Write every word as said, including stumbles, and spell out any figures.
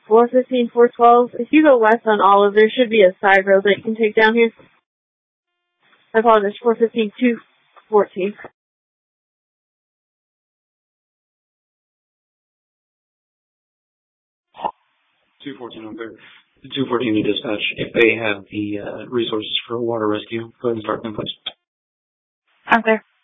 four fifteen, four twelve. If you go west on Olive, there should be a side road that you can take down here. I apologize, four fifteen, two fourteen. two fourteen on there. two fourteen to dispatch. If they have the uh, resources for a water rescue, go ahead and start them, please. I'm there.